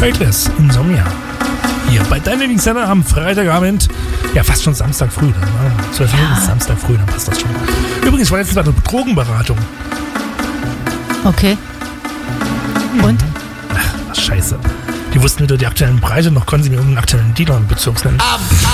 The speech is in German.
Faithless, Insomnia. Hier bei deinem Lieblingssender am Freitagabend. Ja, fast schon Samstag früh. Dann, ne? 12 Minuten ist Samstag früh, dann passt das schon. Übrigens war letztens eine Drogenberatung. Okay. Und? Ach, was scheiße. Die wussten weder die aktuellen Preise, noch konnten sie mir irgendeinen aktuellen Dealer im Bezirk nennen.